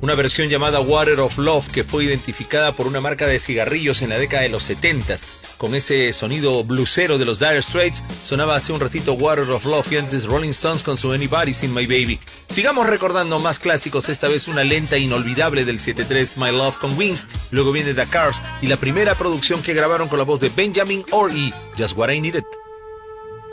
una versión llamada Water of Love que fue identificada por una marca de cigarrillos en la década de los 70s. Con ese sonido bluesero de los Dire Straits, sonaba hace un ratito Water of Love y antes Rolling Stones con su Anybody's in My Baby. Sigamos recordando más clásicos, esta vez una lenta inolvidable del 7-3, My Love con Wings, luego viene The Cars y la primera producción que grabaron con la voz de Benjamin Orr y Just What I Needed.